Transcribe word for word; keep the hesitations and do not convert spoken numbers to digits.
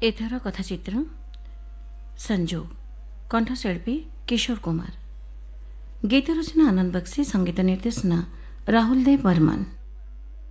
एथर कथाचित्र संजोग कंठशिल्पी किशोर कुमार, गीत रचना आनंद बक्सी, संगीत निर्देशना राहुल देव बर्मन।